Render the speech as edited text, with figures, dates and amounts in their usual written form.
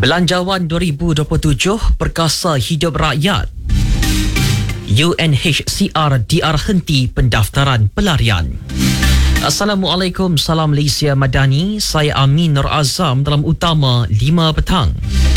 Belanjawan 2027 Perkasa Hidup Rakyat. UNHCR DR henti pendaftaran pelarian. Assalamualaikum, salam Malaysia Madani. Saya Amin Nur Azam dalam Utama 5 petang.